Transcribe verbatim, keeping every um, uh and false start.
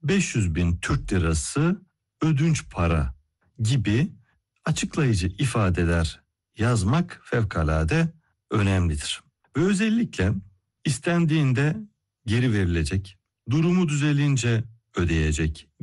beş yüz bin Türk lirası ödünç para gibi açıklayıcı ifadeler yazmak fevkalade önemlidir. Ve özellikle istendiğinde geri verilecek, durumu düzelince ödeyecek